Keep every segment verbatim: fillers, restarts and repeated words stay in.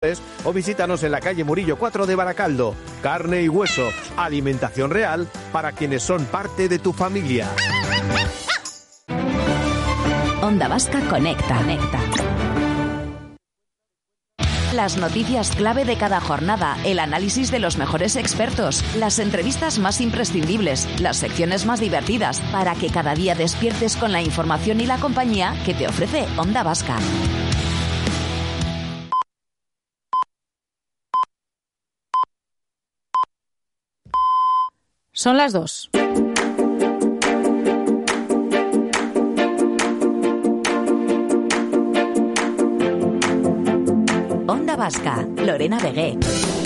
O visítanos en la calle Murillo cuatro de Baracaldo. Carne y hueso, alimentación real para quienes son parte de tu familia. Onda Vasca Conecta. Conecta. Las noticias clave de cada jornada, el análisis de los mejores expertos, las entrevistas más imprescindibles, las secciones más divertidas, para que cada día despiertes con la información y la compañía que te ofrece Onda Vasca. Son las dos. Onda Vasca, Lorena Vegué.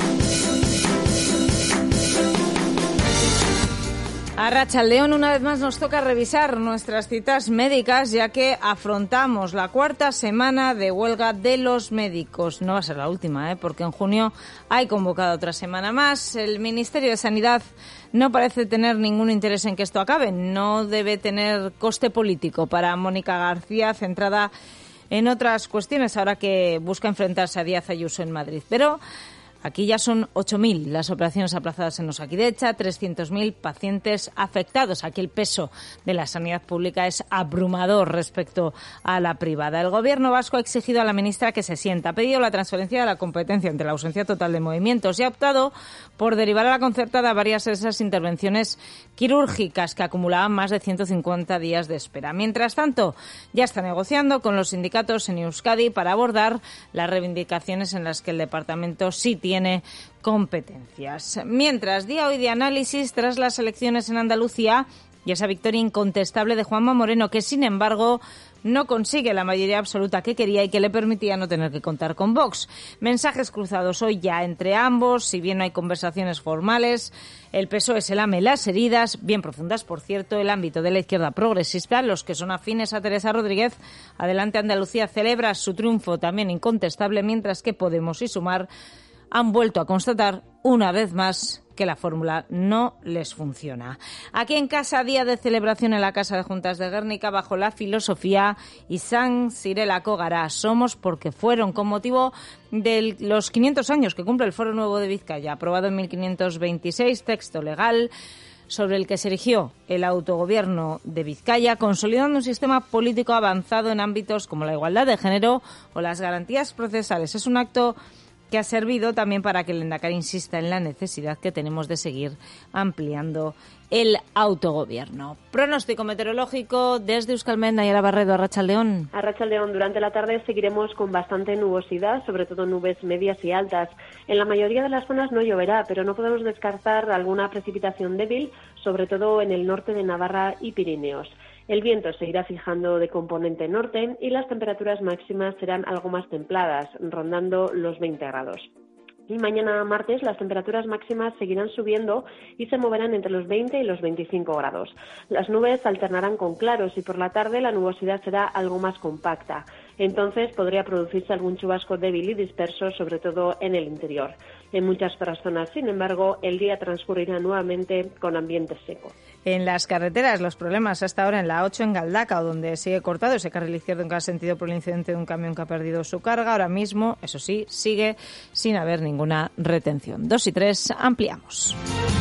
A Rachaldeón, una vez más nos toca revisar nuestras citas médicas, ya que afrontamos la cuarta semana de huelga de los médicos. No va a ser la última, ¿eh? Porque en junio hay convocada otra semana más. El Ministerio de Sanidad no parece tener ningún interés en que esto acabe. No debe tener coste político para Mónica García, centrada en otras cuestiones, ahora que busca enfrentarse a Díaz Ayuso en Madrid. Pero aquí ya son ocho mil las operaciones aplazadas en Osakidecha, trescientos mil pacientes afectados. Aquí el peso de la sanidad pública es abrumador respecto a la privada. El Gobierno vasco ha exigido a la ministra que se sienta, ha pedido la transferencia de la competencia ante la ausencia total de movimientos y ha optado por derivar a la concertada varias de esas intervenciones quirúrgicas que acumulaban más de ciento cincuenta días de espera. Mientras tanto, ya está negociando con los sindicatos en Euskadi para abordar las reivindicaciones en las que el departamento sí tiene tiene competencias. Mientras, día hoy de análisis tras las elecciones en Andalucía y esa victoria incontestable de Juanma Moreno, que sin embargo no consigue la mayoría absoluta que quería y que le permitía no tener que contar con Vox. Mensajes cruzados hoy ya entre ambos, si bien no hay conversaciones formales. El P S O E se lame las heridas, bien profundas, por cierto, el ámbito de la izquierda progresista, los que son afines a Teresa Rodríguez. Adelante Andalucía celebra su triunfo también incontestable, mientras que Podemos y Sumar han vuelto a constatar una vez más que la fórmula no les funciona. Aquí en casa, día de celebración en la Casa de Juntas de Guernica bajo la filosofía Izan Zirela Kogara. Somos porque fueron, con motivo de los quinientos años que cumple el Foro Nuevo de Vizcaya, aprobado en mil quinientos veintiséis, texto legal sobre el que se erigió el autogobierno de Vizcaya, consolidando un sistema político avanzado en ámbitos como la igualdad de género o las garantías procesales. Es un acto que ha servido también para que el Lehendakari insista en la necesidad que tenemos de seguir ampliando el autogobierno. Pronóstico meteorológico desde Euskalmet, Nayara Barredo, Arratsaldeón. Arratsaldeón, durante la tarde seguiremos con bastante nubosidad, sobre todo nubes medias y altas. En la mayoría de las zonas no lloverá, pero no podemos descartar alguna precipitación débil, sobre todo en el norte de Navarra y Pirineos. El viento seguirá fijando de componente norte y las temperaturas máximas serán algo más templadas, rondando los veinte grados. Y mañana martes las temperaturas máximas seguirán subiendo y se moverán entre los veinte y los veinticinco grados. Las nubes alternarán con claros y por la tarde la nubosidad será algo más compacta. Entonces podría producirse algún chubasco débil y disperso, sobre todo en el interior. En muchas otras zonas, sin embargo, el día transcurrirá nuevamente con ambiente seco. En las carreteras, los problemas hasta ahora en la ocho en Galdacao, donde sigue cortado ese carril izquierdo en cada sentido por el incidente de un camión que ha perdido su carga. Ahora mismo, eso sí, sigue sin haber ninguna retención. Dos y tres, ampliamos.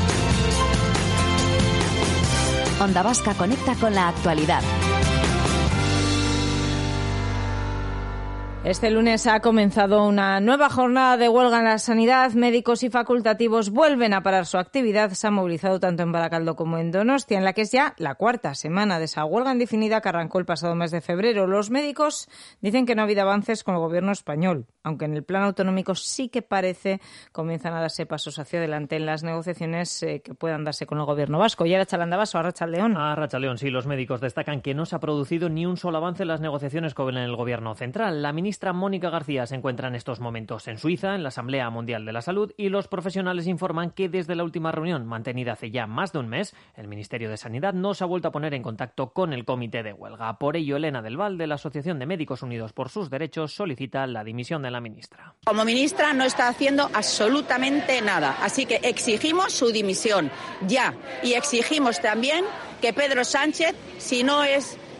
Onda Vasca conecta con la actualidad. Este lunes ha comenzado una nueva jornada de huelga en la sanidad. Médicos y facultativos vuelven a parar su actividad. Se han movilizado tanto en Baracaldo como en Donostia, en la que es ya la cuarta semana de esa huelga indefinida que arrancó el pasado mes de febrero. Los médicos dicen que no ha habido avances con el gobierno español, aunque en el plano autonómico sí que parece comienzan a darse pasos hacia adelante en las negociaciones eh, que puedan darse con el gobierno vasco. Y ahora Chalandabaso, Arratsaldeón. Arratsaldeón, sí, los médicos destacan que no se ha producido ni un solo avance en las negociaciones con el gobierno central. La ministra Mónica García se encuentra en estos momentos en Suiza, en la Asamblea Mundial de la Salud, y los profesionales informan que desde la última reunión, mantenida hace ya más de un mes, el Ministerio de Sanidad no se ha vuelto a poner en contacto con el comité de huelga. Por ello, Elena del Val, de la Asociación de Médicos Unidos por sus Derechos, solicita la dimisión de la ministra. Como ministra no está haciendo absolutamente nada, así que exigimos su dimisión ya, y exigimos también que Pedro Sánchez, si no es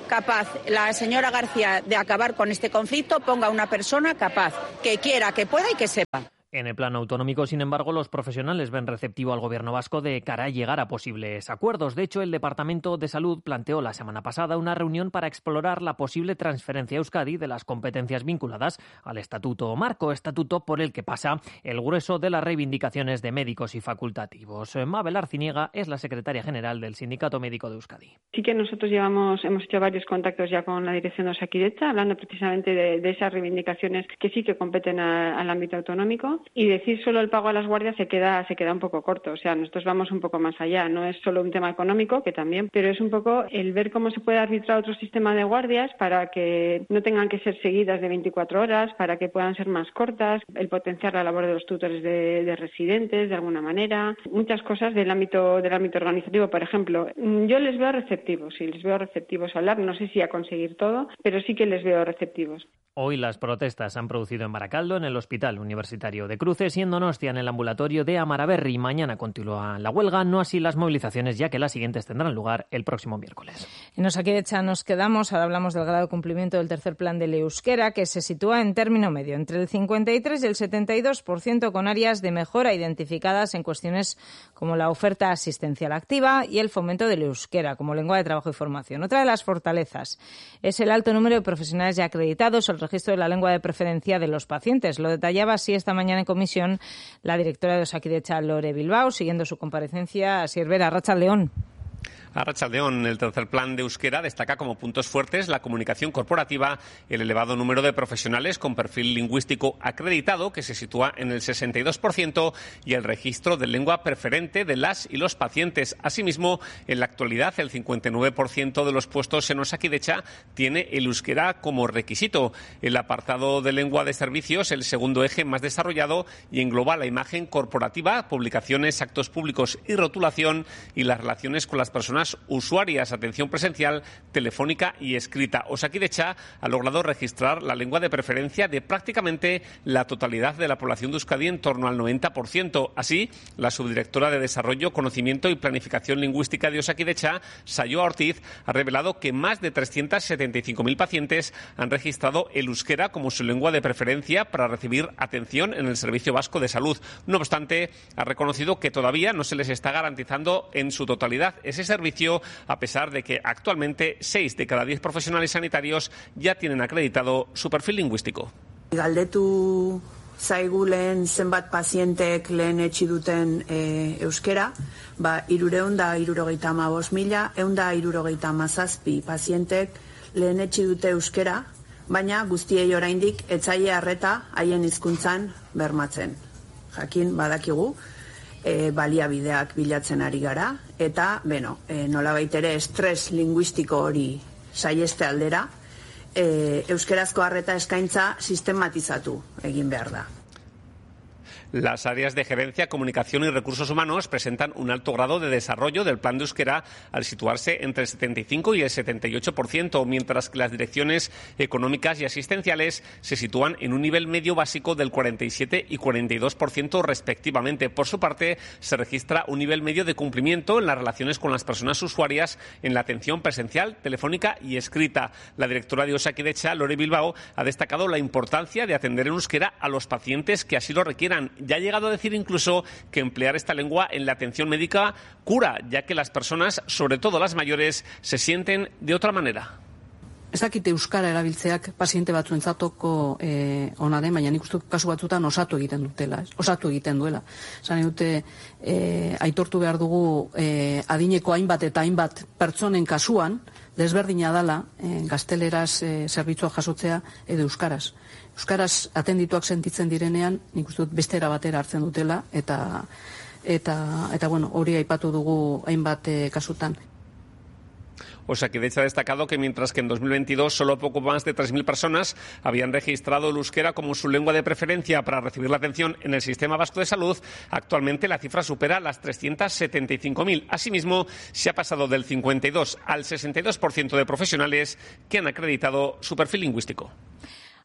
capaz la señora García de acabar con este conflicto, ponga una persona capaz, que quiera, que pueda y que sepa. En el plano autonómico, sin embargo, los profesionales ven receptivo al Gobierno vasco de cara a llegar a posibles acuerdos. De hecho, el Departamento de Salud planteó la semana pasada una reunión para explorar la posible transferencia a Euskadi de las competencias vinculadas al Estatuto Marco, estatuto por el que pasa el grueso de las reivindicaciones de médicos y facultativos. Mabel Arciniega es la secretaria general del Sindicato Médico de Euskadi. Sí que nosotros llevamos, hemos hecho varios contactos ya con la dirección de Osakidetza, hablando precisamente de, de esas reivindicaciones que sí que competen a, al ámbito autonómico. Y decir solo el pago a las guardias se queda se queda un poco corto. O sea, nosotros vamos un poco más allá. No es solo un tema económico, que también, pero es un poco el ver cómo se puede arbitrar otro sistema de guardias para que no tengan que ser seguidas de veinticuatro horas, para que puedan ser más cortas, el potenciar la labor de los tutores de, de residentes de alguna manera. Muchas cosas del ámbito del ámbito organizativo, por ejemplo. Yo les veo receptivos, sí, les veo receptivos a hablar. No sé si a conseguir todo, pero sí que les veo receptivos. Hoy las protestas se han producido en Baracaldo, en el Hospital Universitario de Cruces, y en Donostia, en el ambulatorio de Amaraberri. Mañana continúa la huelga, no así las movilizaciones, ya que las siguientes tendrán lugar el próximo miércoles. En Osakidetza nos quedamos, ahora hablamos del grado de cumplimiento del tercer plan del euskera, que se sitúa en término medio, entre el cincuenta y tres y el setenta y dos por ciento, con áreas de mejora identificadas en cuestiones como la oferta asistencial activa y el fomento del euskera como lengua de trabajo y formación. Otra de las fortalezas es el alto número de profesionales ya acreditados, el registro de la lengua de preferencia de los pacientes. Lo detallaba así esta mañana en comisión la directora de Osakidetza, Lore Bilbao, siguiendo su comparecencia a Siervera, Arratsaldeon. Arratsaldeon, el tercer plan de euskera destaca como puntos fuertes la comunicación corporativa, el elevado número de profesionales con perfil lingüístico acreditado, que se sitúa en el sesenta y dos por ciento, y el registro de lengua preferente de las y los pacientes. Asimismo, en la actualidad, el cincuenta y nueve por ciento de los puestos en Osakidetza tiene el euskera como requisito. El apartado de lengua de servicios, el segundo eje más desarrollado, y engloba la imagen corporativa, publicaciones, actos públicos y rotulación, y las relaciones con las personas usuarias, atención presencial, telefónica y escrita. Osakidetza ha logrado registrar la lengua de preferencia de prácticamente la totalidad de la población de Euskadi, en torno al noventa por ciento. Así, la subdirectora de Desarrollo, Conocimiento y Planificación Lingüística de Osakidetza, Sayoa Ortiz, ha revelado que más de trescientos setenta y cinco mil pacientes han registrado el euskera como su lengua de preferencia para recibir atención en el Servicio Vasco de Salud. No obstante, ha reconocido que todavía no se les está garantizando en su totalidad ese servicio, a pesar de que actualmente seis de cada diez profesionales sanitarios ya tienen acreditado su perfil lingüístico. Galdetu zaigu lehen zenbat pazientek lehen etxi duten e, euskera, ba, irureun da irurogeita hamabost mila, eun da irurogeita hamazazpi pazientek lehen etxi dute euskera, baina guztiei oraindik etzaile arreta haien hizkuntzan bermatzen. Jakin badakigu, E, baliabideak bilatzen ari gara, eta, beno, e, nolabait ere estres linguistiko hori saieste aldera, e, euskerazko arreta eskaintza sistematizatu egin behar da. Las áreas de gerencia, comunicación y recursos humanos presentan un alto grado de desarrollo del plan de euskera, al situarse entre el setenta y cinco y el setenta y ocho por ciento, mientras que las direcciones económicas y asistenciales se sitúan en un nivel medio básico del cuarenta y siete y cuarenta y dos por ciento respectivamente. Por su parte, se registra un nivel medio de cumplimiento en las relaciones con las personas usuarias en la atención presencial, telefónica y escrita. La directora de Osakidetza, Lore Bilbao, ha destacado la importancia de atender en euskera a los pacientes que así lo requieran. Ya ha llegado a decir incluso que emplear esta lengua en la atención médica cura, ya que las personas, sobre todo las mayores, se sienten de otra manera. Ez dakite euskara erabiltzeak paziente batzuentzatoko eh, ona den, baina nik uste kasu batzutan osatu egiten dutela, ez? Osatu egiten duela. Zan dute, eh, aitortu behar dugu eh, adineko hainbat eta hainbat pertsonen kasuan, desberdina dala, eh, gazteleraz eh, zerbitzua jasotzea edo euskaraz. Euskaraz atendituak sentitzen direnean, nik uste dut bestera batera hartzen dutela, eta, eta, eta bueno, hori aipatu dugu hainbat eh, kasutan. Osakidetza ha destacado que mientras que en dos mil veintidós solo poco más de tres mil personas habían registrado el euskera como su lengua de preferencia para recibir la atención en el Sistema Vasco de Salud, actualmente la cifra supera las trescientos setenta y cinco mil. Asimismo, se ha pasado del cincuenta y dos al sesenta y dos por ciento de profesionales que han acreditado su perfil lingüístico.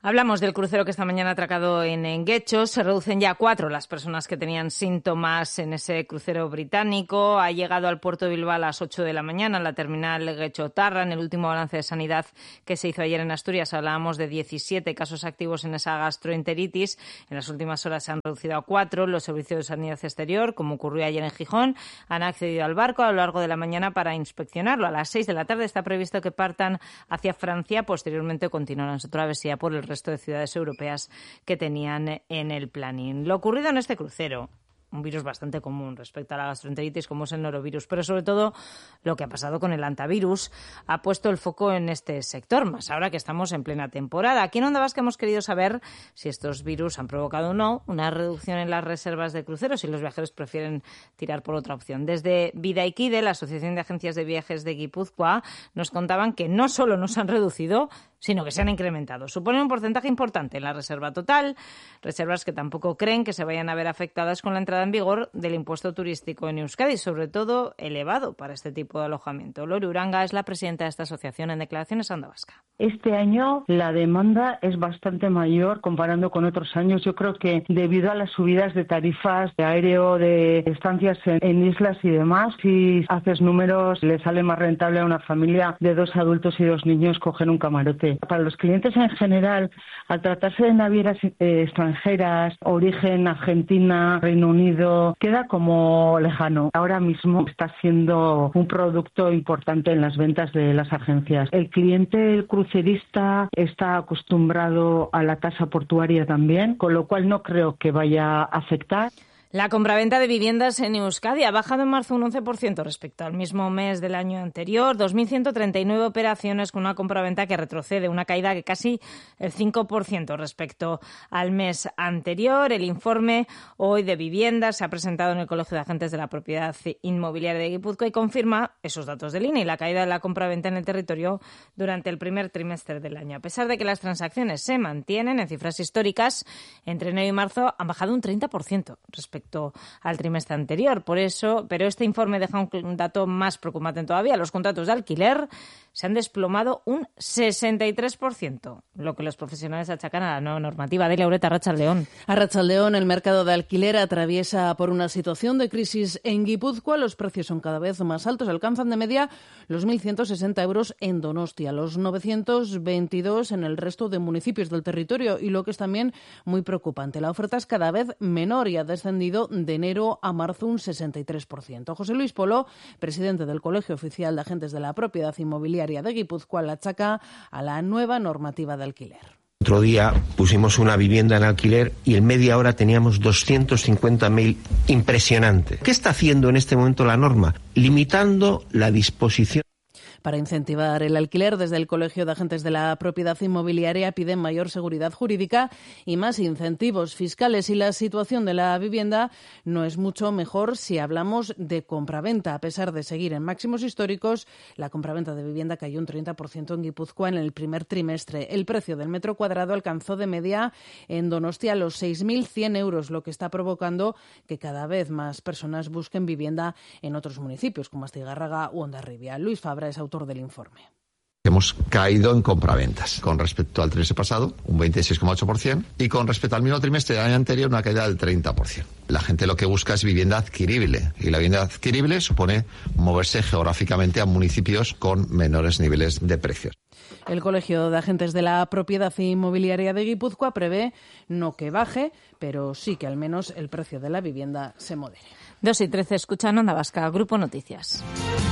Hablamos del crucero que esta mañana ha atracado en, en Guecho. Se reducen ya a cuatro las personas que tenían síntomas en ese crucero británico. Ha llegado al puerto de Bilbao a las ocho de la mañana en la terminal Guecho-Tarra. En el último balance de sanidad que se hizo ayer en Asturias hablábamos de diecisiete casos activos en esa gastroenteritis. En las últimas horas se han reducido a cuatro. Los servicios de sanidad exterior, como ocurrió ayer en Gijón, han accedido al barco a lo largo de la mañana para inspeccionarlo. A las seis de la tarde está previsto que partan hacia Francia. Posteriormente continuarán su travesía por el resto de ciudades europeas que tenían en el planning. Lo ocurrido en este crucero, un virus bastante común respecto a la gastroenteritis como es el norovirus, pero sobre todo lo que ha pasado con el hantavirus ha puesto el foco en este sector, más ahora que estamos en plena temporada. Aquí en Onda Vasca hemos querido saber si estos virus han provocado o no una reducción en las reservas de cruceros, si los viajeros prefieren tirar por otra opción. Desde Vidaikide, la Asociación de Agencias de Viajes de Guipúzcoa, nos contaban que no solo no se han reducido, sino que se han incrementado. Suponen un porcentaje importante en la reserva total, reservas que tampoco creen que se vayan a ver afectadas con la entrada en vigor del impuesto turístico en Euskadi, sobre todo elevado para este tipo de alojamiento. Lori Uranga es la presidenta de esta asociación en declaraciones a Onda Vasca. Este año la demanda es bastante mayor comparando con otros años. Yo creo que debido a las subidas de tarifas de aéreo, de estancias en, en islas y demás, si haces números, le sale más rentable a una familia de dos adultos y dos niños coger un camarote. Para los clientes en general, al tratarse de navieras eh, extranjeras, origen Argentina, Reino Unido, queda como lejano. Ahora mismo está siendo un producto importante en las ventas de las agencias. El cliente, el crucerista, está acostumbrado a la tasa portuaria también, con lo cual no creo que vaya a afectar. La compraventa de viviendas en Euskadi ha bajado en marzo un once por ciento respecto al mismo mes del año anterior. dos mil ciento treinta y nueve operaciones con una compraventa que retrocede, una caída de casi el cinco por ciento respecto al mes anterior. El informe hoy de viviendas se ha presentado en el Colegio de Agentes de la Propiedad Inmobiliaria de Guipúzcoa y confirma esos datos del I N E y la caída de la compraventa en el territorio durante el primer trimestre del año. A pesar de que las transacciones se mantienen en cifras históricas, entre enero y marzo han bajado un treinta por ciento respecto al trimestre anterior. Por eso, pero este informe deja un dato más preocupante todavía. Los contratos de alquiler se han desplomado un sesenta y tres por ciento, lo que los profesionales achacan a la nueva normativa. De Laureta, Arratsaldeón. Arratsaldeón, el mercado de alquiler atraviesa por una situación de crisis en Guipúzcoa. Los precios son cada vez más altos. Alcanzan de media los mil ciento sesenta euros en Donostia, los novecientos veintidós en el resto de municipios del territorio. Y lo que es también muy preocupante, la oferta es cada vez menor y ha descendido de enero a marzo un sesenta y tres por ciento. José Luis Polo, presidente del Colegio Oficial de Agentes de la Propiedad Inmobiliaria de Guipúzcoa, la achaca a la nueva normativa de alquiler. Otro día pusimos una vivienda en alquiler y en media hora teníamos doscientos cincuenta mail. Impresionante. ¿Qué está haciendo en este momento la norma? Limitando la disposición. Para incentivar el alquiler, desde el Colegio de Agentes de la Propiedad Inmobiliaria piden mayor seguridad jurídica y más incentivos fiscales. Y la situación de la vivienda no es mucho mejor si hablamos de compraventa. A pesar de seguir en máximos históricos, la compraventa de vivienda cayó un treinta por ciento en Guipúzcoa en el primer trimestre. El precio del metro cuadrado alcanzó de media en Donostia los seis mil cien euros, lo que está provocando que cada vez más personas busquen vivienda en otros municipios, como Astigarraga u Hondarribia. Luis Fabra es autor del informe. Hemos caído en compraventas con respecto al trimestre pasado, un veintiséis coma ocho por ciento, y con respecto al mismo trimestre del año anterior, una caída del treinta por ciento. La gente lo que busca es vivienda adquirible, y la vivienda adquirible supone moverse geográficamente a municipios con menores niveles de precios. El Colegio de Agentes de la Propiedad Inmobiliaria de Guipúzcoa prevé no que baje, pero sí que al menos el precio de la vivienda se modere. dos y trece, escuchan Onda Vasca, Grupo Noticias.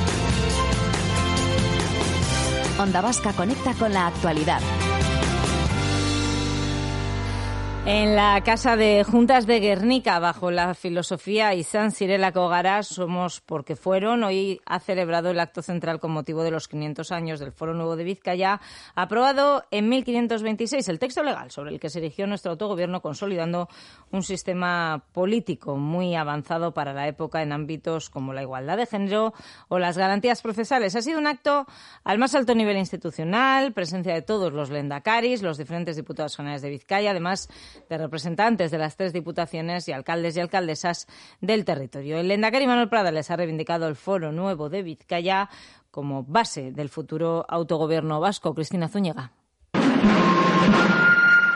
Onda Vasca conecta con la actualidad. En la Casa de Juntas de Guernica, bajo la filosofía Izan Zirelako gara, somos porque fueron, hoy ha celebrado el acto central con motivo de los quinientos años del Foro Nuevo de Vizcaya, aprobado en mil quinientos veintiséis el texto legal sobre el que se erigió nuestro autogobierno, consolidando un sistema político muy avanzado para la época en ámbitos como la igualdad de género o las garantías procesales. Ha sido un acto al más alto nivel institucional, presencia de todos los lendakaris, los diferentes diputados generales de Vizcaya, además de representantes de las tres diputaciones y alcaldes y alcaldesas del territorio. El lehendakari Manuel Prada les ha reivindicado el Foro Nuevo de Vizcaya como base del futuro autogobierno vasco. Cristina Zúñiga.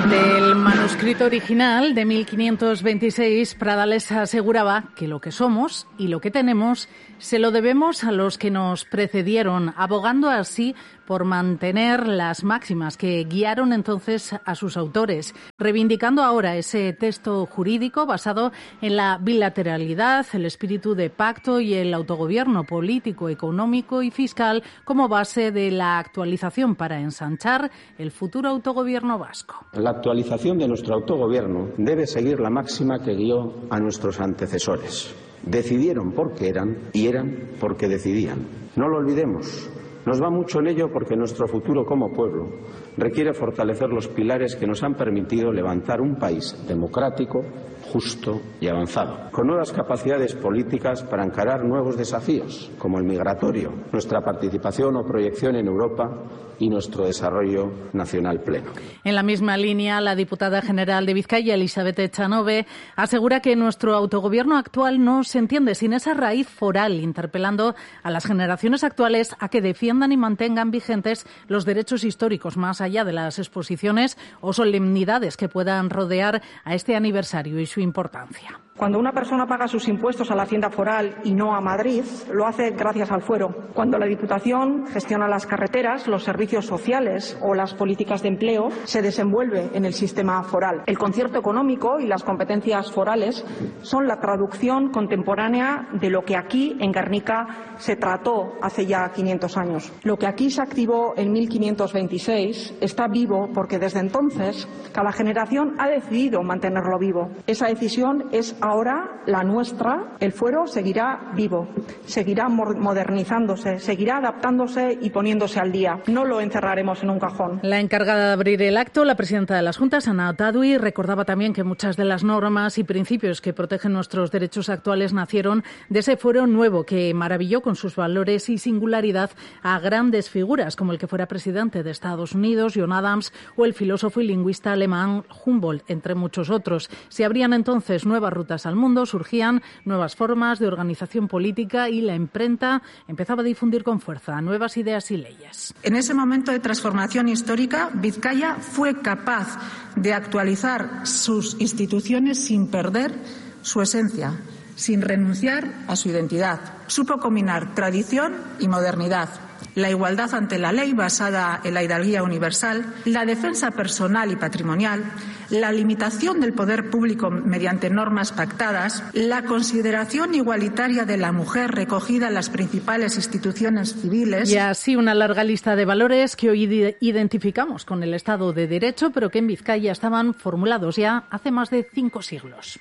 Del manuscrito original de mil quinientos veintiséis, Pradales aseguraba que lo que somos y lo que tenemos se lo debemos a los que nos precedieron, abogando así por mantener las máximas que guiaron entonces a sus autores, reivindicando ahora ese texto jurídico basado en la bilateralidad, el espíritu de pacto y el autogobierno político, económico y fiscal como base de la actualización para ensanchar el futuro autogobierno vasco. La actualización de nuestro autogobierno debe seguir la máxima que guió a nuestros antecesores. Decidieron porque eran y eran porque decidían. No lo olvidemos. Nos va mucho en ello porque nuestro futuro como pueblo requiere fortalecer los pilares que nos han permitido levantar un país democrático, justo y avanzado, con nuevas capacidades políticas para encarar nuevos desafíos, como el migratorio, nuestra participación o proyección en Europa y nuestro desarrollo nacional pleno. En la misma línea, la diputada general de Vizcaya, Elizabeth Echanove, asegura que nuestro autogobierno actual no se entiende sin esa raíz foral, interpelando a las generaciones actuales a que defiendan y mantengan vigentes los derechos históricos, más allá de las exposiciones o solemnidades que puedan rodear a este aniversario y su importancia. Cuando una persona paga sus impuestos a la Hacienda Foral y no a Madrid, lo hace gracias al fuero. Cuando la Diputación gestiona las carreteras, los servicios sociales o las políticas de empleo, se desenvuelve en el sistema foral. El concierto económico y las competencias forales son la traducción contemporánea de lo que aquí, en Guernica, se trató hace ya quinientos años. Lo que aquí se activó en mil quinientos veintiséis está vivo porque desde entonces cada generación ha decidido mantenerlo vivo. Esa decisión es ahora la nuestra. El fuero seguirá vivo, seguirá modernizándose, seguirá adaptándose y poniéndose al día. No lo encerraremos en un cajón. La encargada de abrir el acto, la presidenta de las Juntas, Ana Otadui, recordaba también que muchas de las normas y principios que protegen nuestros derechos actuales nacieron de ese fuero nuevo que maravilló con sus valores y singularidad a grandes figuras como el que fuera presidente de Estados Unidos, John Adams, o el filósofo y lingüista alemán Humboldt, entre muchos otros. Se abrían entonces nuevas rutas al mundo, surgían nuevas formas de organización política y la imprenta empezaba a difundir con fuerza nuevas ideas y leyes. En ese momento de transformación histórica, Vizcaya fue capaz de actualizar sus instituciones sin perder su esencia, sin renunciar a su identidad. Supo combinar tradición y modernidad, la igualdad ante la ley basada en la hidalguía universal, la defensa personal y patrimonial, la limitación del poder público mediante normas pactadas, la consideración igualitaria de la mujer recogida en las principales instituciones civiles. Y así una larga lista de valores que hoy identificamos con el Estado de Derecho, pero que en Vizcaya estaban formulados ya hace más de cinco siglos.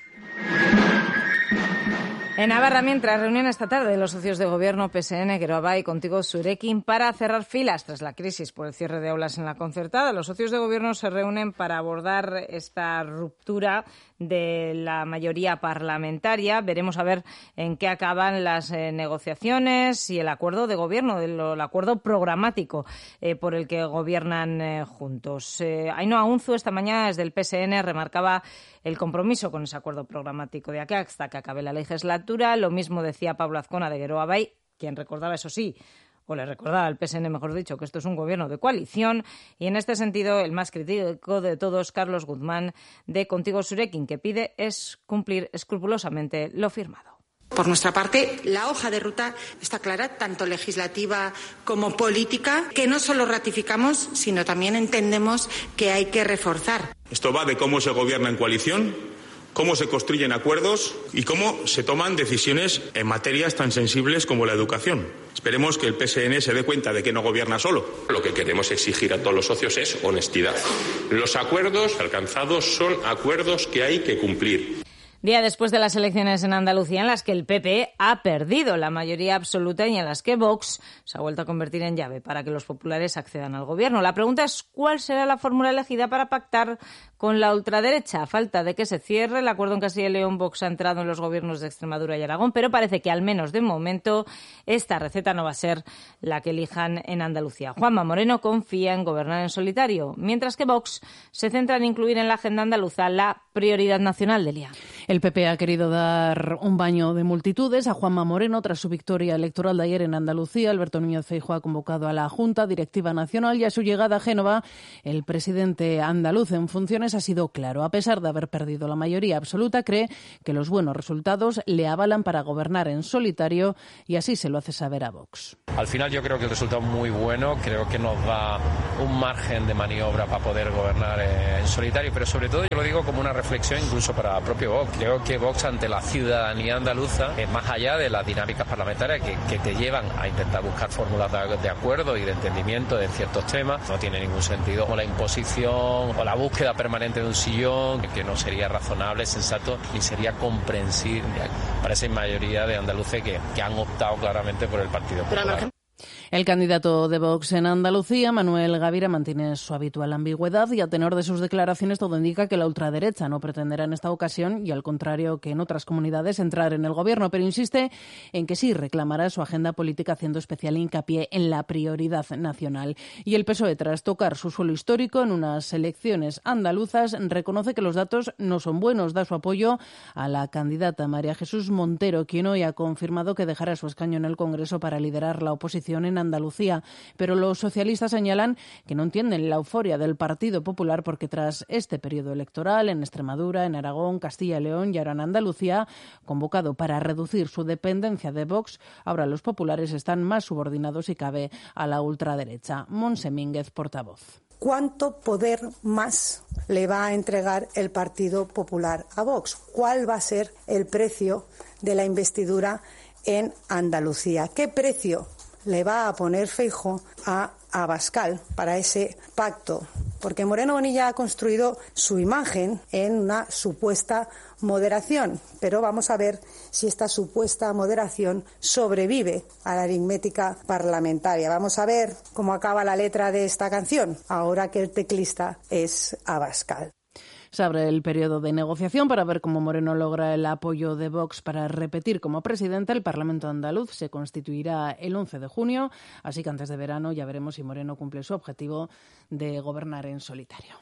En Navarra, mientras, reunión esta tarde de los socios de gobierno P S N, Geroa y Contigo Zurekin para cerrar filas tras la crisis por el cierre de aulas en la concertada. Los socios de gobierno se reúnen para abordar esta ruptura de la mayoría parlamentaria. Veremos a ver en qué acaban las eh, negociaciones y el acuerdo de gobierno, el, el acuerdo programático eh, por el que gobiernan eh, juntos. Eh, Ainhoa Unzu esta mañana desde el P S N remarcaba el compromiso con ese acuerdo programático de aquí hasta que acabe la legislatura. Lo mismo decía Pablo Azcona de Geroa Bai, quien recordaba, eso sí, o le recordaba al P S N, mejor dicho, que esto es un gobierno de coalición. Y en este sentido, el más crítico de todos, Carlos Guzmán, de Contigo Zurekin, que pide es cumplir escrupulosamente lo firmado. Por nuestra parte, la hoja de ruta está clara, tanto legislativa como política, que no solo ratificamos, sino también entendemos que hay que reforzar. Esto va de cómo se gobierna en coalición, cómo se construyen acuerdos y cómo se toman decisiones en materias tan sensibles como la educación. Esperemos que el P S N se dé cuenta de que no gobierna solo. Lo que queremos exigir a todos los socios es honestidad. Los acuerdos alcanzados son acuerdos que hay que cumplir. Día después de las elecciones en Andalucía, en las que el P P ha perdido la mayoría absoluta y en las que Vox se ha vuelto a convertir en llave para que los populares accedan al gobierno. La pregunta es cuál será la fórmula elegida para pactar con la ultraderecha. A falta de que se cierre el acuerdo en Castilla y León, Vox ha entrado en los gobiernos de Extremadura y Aragón, pero parece que al menos de momento esta receta no va a ser la que elijan en Andalucía. Juanma Moreno confía en gobernar en solitario, mientras que Vox se centra en incluir en la agenda andaluza la prioridad nacional del I A. El P P ha querido dar un baño de multitudes a Juanma Moreno tras su victoria electoral de ayer en Andalucía. Alberto Núñez Feijóo ha convocado a la Junta Directiva Nacional y a su llegada a Génova, el presidente andaluz en funciones ha sido claro. A pesar de haber perdido la mayoría absoluta, cree que los buenos resultados le avalan para gobernar en solitario y así se lo hace saber a Vox. Al final yo creo que el resultado es muy bueno, creo que nos da un margen de maniobra para poder gobernar en solitario, pero sobre todo yo lo digo como una reflexión incluso para el propio Vox. Creo que Vox ante la ciudadanía andaluza, es más allá de las dinámicas parlamentarias que, que te llevan a intentar buscar fórmulas de, de acuerdo y de entendimiento de ciertos temas, no tiene ningún sentido o la imposición o la búsqueda permanente de un sillón, que no sería razonable, sensato ni sería comprensible para esa mayoría de andaluces que, que han optado claramente por el Partido Popular. El candidato de Vox en Andalucía, Manuel Gavira, mantiene su habitual ambigüedad y a tenor de sus declaraciones todo indica que la ultraderecha no pretenderá en esta ocasión y al contrario que en otras comunidades entrar en el gobierno, pero insiste en que sí reclamará su agenda política haciendo especial hincapié en la prioridad nacional. Y el P S O E, tras tocar su suelo histórico en unas elecciones andaluzas, reconoce que los datos no son buenos. Da su apoyo a la candidata María Jesús Montero, quien hoy ha confirmado que dejará su escaño en el Congreso para liderar la oposición en Andalucía, pero los socialistas señalan que no entienden la euforia del Partido Popular porque tras este periodo electoral en Extremadura, en Aragón, Castilla y León y ahora en Andalucía, convocado para reducir su dependencia de Vox, ahora los populares están más subordinados y cabe a la ultraderecha. Montse Mínguez, portavoz. ¿Cuánto poder más le va a entregar el Partido Popular a Vox? ¿Cuál va a ser el precio de la investidura en Andalucía? ¿Qué precio le va a poner Feijóo a Abascal para ese pacto? Porque Moreno Bonilla ha construido su imagen en una supuesta moderación, pero vamos a ver si esta supuesta moderación sobrevive a la aritmética parlamentaria. Vamos a ver cómo acaba la letra de esta canción, ahora que el teclista es Abascal. Se abre el periodo de negociación para ver cómo Moreno logra el apoyo de Vox para repetir como presidente. El Parlamento andaluz se constituirá el once de junio, así que antes de verano ya veremos si Moreno cumple su objetivo de gobernar en solitario.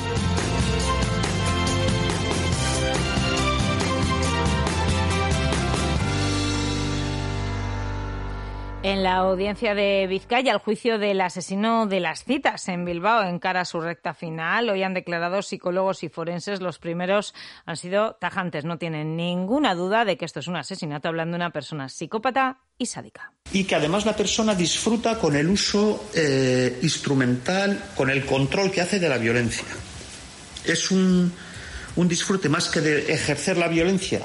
En la audiencia de Vizcaya, el juicio del asesino de las citas en Bilbao encara su recta final. Hoy han declarado psicólogos y forenses. Los primeros han sido tajantes. No tienen ninguna duda de que esto es un asesinato, hablando de una persona psicópata y sádica. Y que además la persona disfruta con el uso eh, instrumental, con el control que hace de la violencia. Es un, un disfrute más que de ejercer la violencia,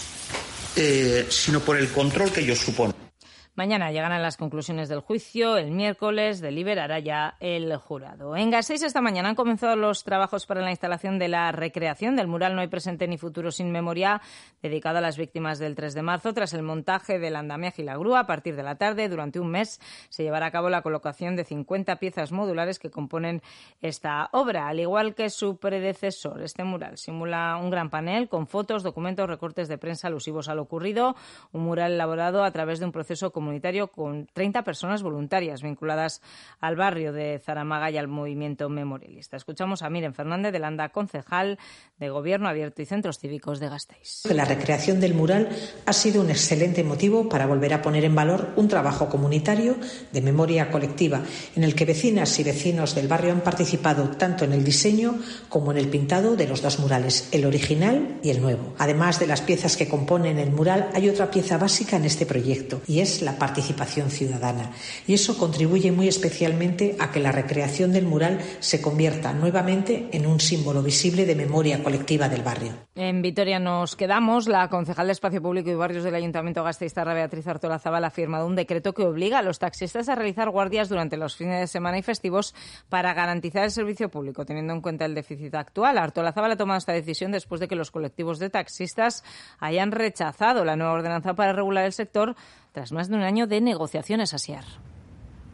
eh, sino por el control que ello supone. Mañana llegarán las conclusiones del juicio. El miércoles deliberará ya el jurado. En Gasteiz esta mañana han comenzado los trabajos para la instalación de la recreación del mural No hay presente ni futuro sin memoria, dedicado a las víctimas del tres de marzo. Tras el montaje del andamiaje y la grúa, a partir de la tarde, durante un mes, se llevará a cabo la colocación de cincuenta piezas modulares que componen esta obra. Al igual que su predecesor, este mural simula un gran panel con fotos, documentos, recortes de prensa alusivos a lo ocurrido. Un mural elaborado a través de un proceso comunitario comunitario con treinta personas voluntarias vinculadas al barrio de Zaramaga y al movimiento memorialista. Escuchamos a Miren Fernández de Landa, concejal de Gobierno Abierto y Centros Cívicos de Gasteiz. La recreación del mural ha sido un excelente motivo para volver a poner en valor un trabajo comunitario de memoria colectiva, en el que vecinas y vecinos del barrio han participado tanto en el diseño como en el pintado de los dos murales, el original y el nuevo. Además de las piezas que componen el mural, hay otra pieza básica en este proyecto, y es la participación ciudadana. Y eso contribuye muy especialmente a que la recreación del mural se convierta nuevamente en un símbolo visible de memoria colectiva del barrio. En Vitoria nos quedamos. La concejal de Espacio Público y Barrios del Ayuntamiento gasteiztarra, Beatriz Artolazabal, ha firmado un decreto que obliga a los taxistas a realizar guardias durante los fines de semana y festivos para garantizar el servicio público, teniendo en cuenta el déficit actual. Artolazabal ha tomado esta decisión después de que los colectivos de taxistas hayan rechazado la nueva ordenanza para regular el sector tras más de un año de negociaciones. Asier.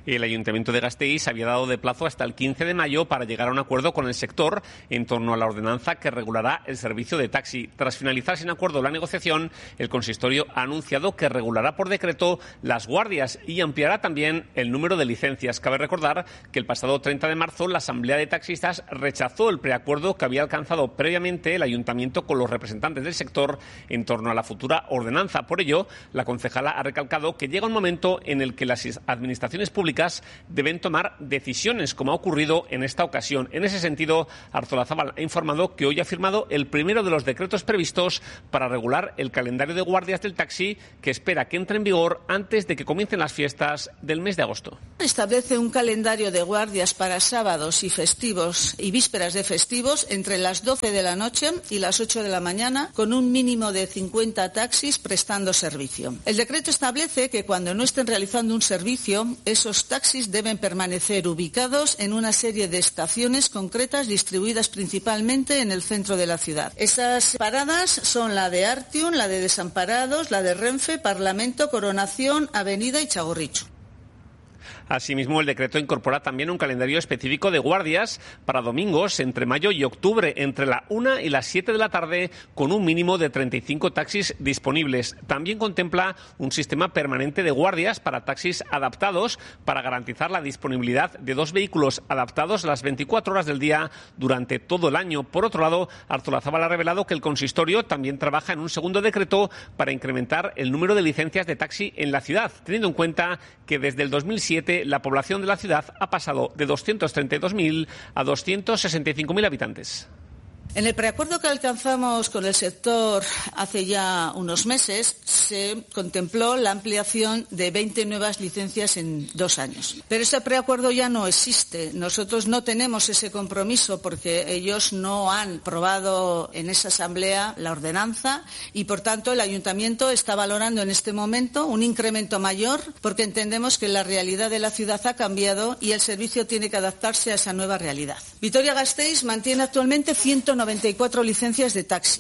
El Ayuntamiento de Gasteiz había dado de plazo hasta el quince de mayo para llegar a un acuerdo con el sector en torno a la ordenanza que regulará el servicio de taxi. Tras finalizar sin acuerdo la negociación, el consistorio ha anunciado que regulará por decreto las guardias y ampliará también el número de licencias. Cabe recordar que el pasado treinta de marzo la Asamblea de Taxistas rechazó el preacuerdo que había alcanzado previamente el Ayuntamiento con los representantes del sector en torno a la futura ordenanza. Por ello, la concejala ha recalcado que llega un momento en el que las administraciones públicas deben tomar decisiones, como ha ocurrido en esta ocasión. En ese sentido, Artolazabal ha informado que hoy ha firmado el primero de los decretos previstos para regular el calendario de guardias del taxi, que espera que entre en vigor antes de que comiencen las fiestas del mes de agosto. Establece un calendario de guardias para sábados y festivos y vísperas de festivos entre las doce de la noche y las ocho de la mañana, con un mínimo de cincuenta taxis prestando servicio. El decreto establece que cuando no estén realizando un servicio, esos taxis deben permanecer ubicados en una serie de estaciones concretas distribuidas principalmente en el centro de la ciudad. Esas paradas son la de Artium, la de Desamparados, la de Renfe, Parlamento, Coronación, Avenida y Txagorritxu. Asimismo, el decreto incorpora también un calendario específico de guardias para domingos entre mayo y octubre, entre la una y las siete de la tarde, con un mínimo de treinta y cinco taxis disponibles. También contempla un sistema permanente de guardias para taxis adaptados para garantizar la disponibilidad de dos vehículos adaptados las veinticuatro horas del día durante todo el año. Por otro lado, Artolazabal ha revelado que el consistorio también trabaja en un segundo decreto para incrementar el número de licencias de taxi en la ciudad, teniendo en cuenta que desde el dos mil siete la población de la ciudad ha pasado de doscientos treinta y dos mil a doscientos sesenta y cinco mil habitantes. En el preacuerdo que alcanzamos con el sector hace ya unos meses se contempló la ampliación de veinte nuevas licencias en dos años. Pero ese preacuerdo ya no existe. Nosotros no tenemos ese compromiso porque ellos no han aprobado en esa asamblea la ordenanza y, por tanto, el Ayuntamiento está valorando en este momento un incremento mayor porque entendemos que la realidad de la ciudad ha cambiado y el servicio tiene que adaptarse a esa nueva realidad. Vitoria-Gasteiz mantiene actualmente ciento noventa y cuatro licencias de taxi.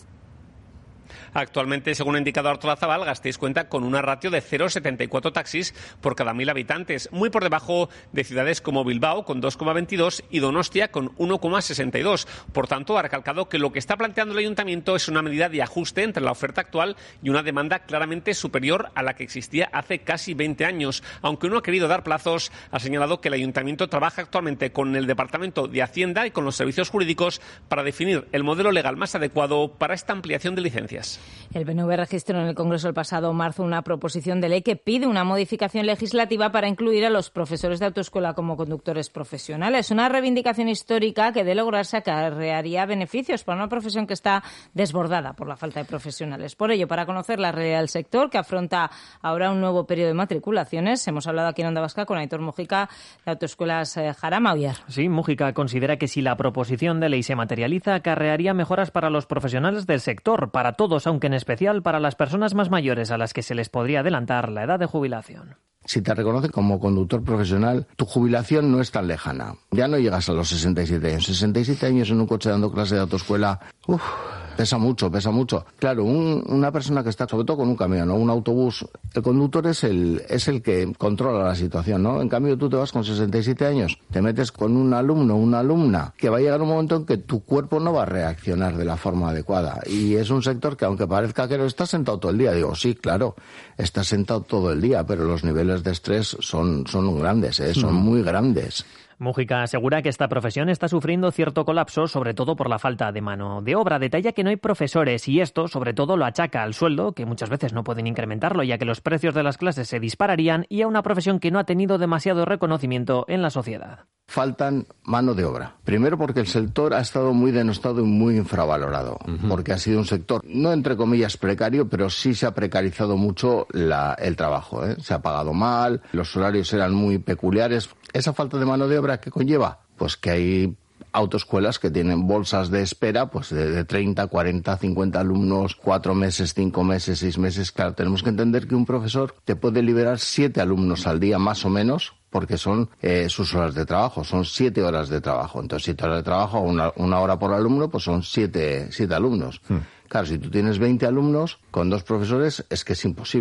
Actualmente, según ha indicado Artolazabal, Gasteiz cuenta con una ratio de cero coma setenta y cuatro taxis por cada mil habitantes, muy por debajo de ciudades como Bilbao, con dos coma veintidós, y Donostia, con uno coma sesenta y dos. Por tanto, ha recalcado que lo que está planteando el Ayuntamiento es una medida de ajuste entre la oferta actual y una demanda claramente superior a la que existía hace casi veinte años. Aunque no ha querido dar plazos, ha señalado que el Ayuntamiento trabaja actualmente con el Departamento de Hacienda y con los servicios jurídicos para definir el modelo legal más adecuado para esta ampliación de licencias. El P N V registró en el Congreso el pasado marzo una proposición de ley que pide una modificación legislativa para incluir a los profesores de autoescuela como conductores profesionales. Una reivindicación histórica que, de lograrse, acarrearía beneficios para una profesión que está desbordada por la falta de profesionales. Por ello, para conocer la realidad del sector, que afronta ahora un nuevo periodo de matriculaciones, hemos hablado aquí en Onda Vasca con Aitor Mújica de Autoescuelas eh, Jarama. Oyer. Sí, Mújica considera que si la proposición de ley se materializa, acarrearía mejoras para los profesionales del sector, para todos, aunque en especial para las personas más mayores a las que se les podría adelantar la edad de jubilación. Si te reconocen como conductor profesional, tu jubilación no es tan lejana. Ya no llegas a los sesenta y siete años. sesenta y siete años en un coche dando clase de autoescuela, uff, pesa mucho, pesa mucho. Claro, un, una persona que está, sobre todo con un camión o un autobús, el conductor es el, es el que controla la situación, ¿no? En cambio, tú te vas con sesenta y siete años, te metes con un alumno o una alumna, que va a llegar un momento en que tu cuerpo no va a reaccionar de la forma adecuada. Y es un sector que, aunque parezca que no está sentado todo el día, digo, sí, claro, está sentado todo el día, pero los niveles de estrés son, son grandes, ¿eh? Son muy grandes. Mújica asegura que esta profesión está sufriendo cierto colapso, sobre todo por la falta de mano de obra. Detalla que no hay profesores y esto, sobre todo, lo achaca al sueldo, que muchas veces no pueden incrementarlo, ya que los precios de las clases se dispararían, y a una profesión que no ha tenido demasiado reconocimiento en la sociedad. Faltan mano de obra. Primero porque el sector ha estado muy denostado y muy infravalorado, uh-huh. porque ha sido un sector, no entre comillas precario, pero sí se ha precarizado mucho la, el trabajo, ¿eh? Se ha pagado mal, los horarios eran muy peculiares. Esa falta de mano de obra, ¿qué conlleva? Pues que hay autoescuelas que tienen bolsas de espera pues de, de treinta, cuarenta, cincuenta alumnos, cuatro meses, cinco meses, seis meses. Claro, tenemos que entender que un profesor te puede liberar siete alumnos al día más o menos, porque son eh, sus horas de trabajo, son siete horas de trabajo. Entonces, siete horas de trabajo, una, una hora por alumno, pues son siete, siete alumnos. Hmm. Claro, si tú tienes veinte alumnos con dos profesores, es que es imposible.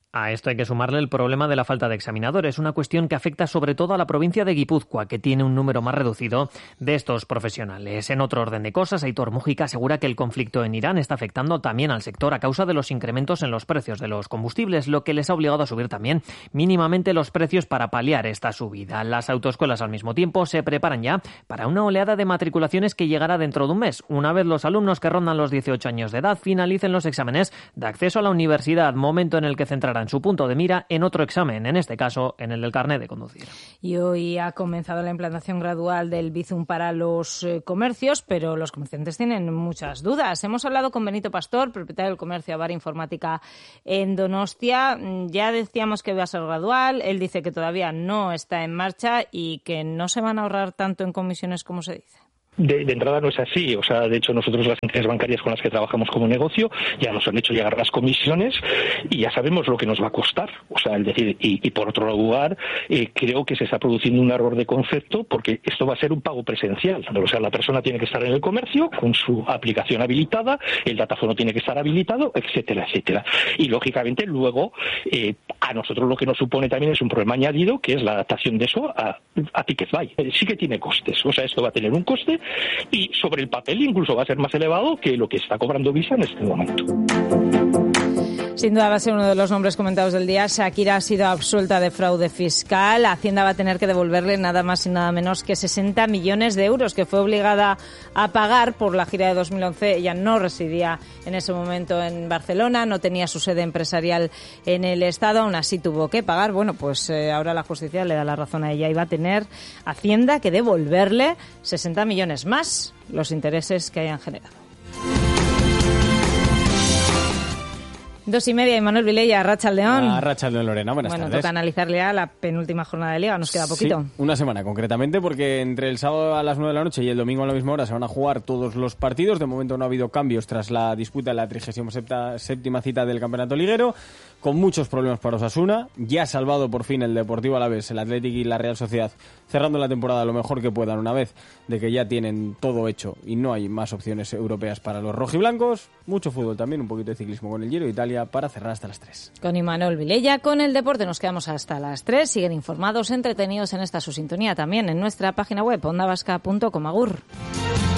A esto hay que sumarle el problema de la falta de examinadores, una cuestión que afecta sobre todo a la provincia de Guipúzcoa, que tiene un número más reducido de estos profesionales. En otro orden de cosas, Aitor Mújica asegura que el conflicto en Irán está afectando también al sector a causa de los incrementos en los precios de los combustibles, lo que les ha obligado a subir también mínimamente los precios para paliar esta subida. Las autoescuelas al mismo tiempo se preparan ya para una oleada de matriculaciones que llegará dentro de un mes, una vez los alumnos que rondan los dieciocho años de edad finalicen los exámenes de acceso a la universidad, momento en el que centrarán su punto de mira en otro examen, en este caso en el del carnet de conducir. Y hoy ha comenzado la implantación gradual del Bizum para los eh, comercios, pero los comerciantes tienen muchas dudas. Hemos hablado con Benito Pastor, propietario del comercio Avar Informática en Donostia. Ya decíamos que iba a ser gradual, él dice que todavía no está en marcha y que no se van a ahorrar tanto en comisiones como se dice. De, de entrada no es así, o sea, de hecho nosotros las entidades bancarias con las que trabajamos como negocio ya nos han hecho llegar las comisiones y ya sabemos lo que nos va a costar, o sea, es decir, y, y por otro lugar eh, creo que se está produciendo un error de concepto porque esto va a ser un pago presencial, o sea, la persona tiene que estar en el comercio con su aplicación habilitada, el datáfono tiene que estar habilitado, etcétera, etcétera, y lógicamente luego eh, a nosotros lo que nos supone también es un problema añadido que es la adaptación de eso a, a Ticketbuy, eh, sí que tiene costes, o sea, esto va a tener un coste y sobre el papel incluso va a ser más elevado que lo que está cobrando Visa en este momento. Sin duda va a ser uno de los nombres comentados del día. Shakira ha sido absuelta de fraude fiscal. Hacienda va a tener que devolverle nada más y nada menos que sesenta millones de euros que fue obligada a pagar por la gira de dos mil once. Ella no residía en ese momento en Barcelona, no tenía su sede empresarial en el Estado, aún así tuvo que pagar. Bueno, pues eh, ahora la justicia le da la razón a ella y va a tener Hacienda que devolverle sesenta millones más los intereses que hayan generado. Dos y media y Manuel Vilella, Arratsaldeón. Arratsaldeón, Lorena, buenas bueno, tardes. Bueno, toca analizarle ya la penúltima jornada de Liga, nos queda poquito. Sí, una semana concretamente, porque entre el sábado a las nueve de la noche y el domingo a la misma hora se van a jugar todos los partidos. De momento no ha habido cambios tras la disputa de la trigésima séptima cita del Campeonato Liguero, con muchos problemas para Osasuna. Ya ha salvado por fin el Deportivo Alavés, el Athletic y la Real Sociedad, cerrando la temporada lo mejor que puedan una vez de que ya tienen todo hecho y no hay más opciones europeas para los rojiblancos. Mucho fútbol también, un poquito de ciclismo con el Giro de Italia para cerrar hasta las tres. Con Imanol Vilella, con el deporte nos quedamos hasta las tres. Siguen informados, entretenidos en esta su sintonía también en nuestra página web onda vasca punto com. Agur.